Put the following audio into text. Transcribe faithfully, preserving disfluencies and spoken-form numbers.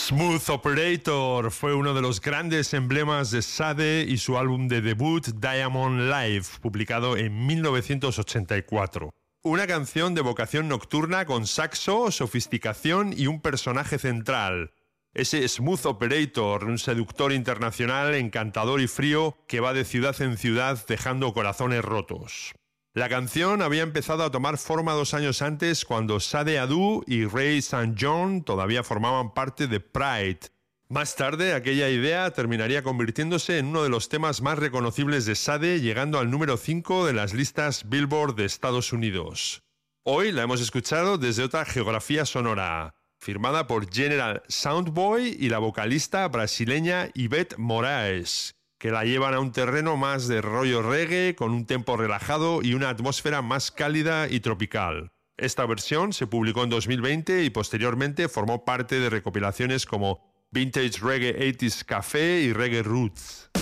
Smooth Operator fue uno de los grandes emblemas de Sade y su álbum de debut Diamond Live, publicado en mil novecientos ochenta y cuatro. Una canción de vocación nocturna con saxo, sofisticación y un personaje central. Ese Smooth Operator, un seductor internacional encantador y frío que va de ciudad en ciudad dejando corazones rotos. La canción había empezado a tomar forma dos años antes cuando Sade Adu y Ray Saint John todavía formaban parte de Pride. Más tarde, aquella idea terminaría convirtiéndose en uno de los temas más reconocibles de Sade, llegando al número cinco de las listas Billboard de Estados Unidos. Hoy la hemos escuchado desde otra geografía sonora, firmada por General Soundboy y la vocalista brasileña Ivete Moraes, que la llevan a un terreno más de rollo reggae, con un tempo relajado y una atmósfera más cálida y tropical. Esta versión se publicó en dos mil veinte y posteriormente formó parte de recopilaciones como Vintage Reggae ochenta Café y Reggae Roots.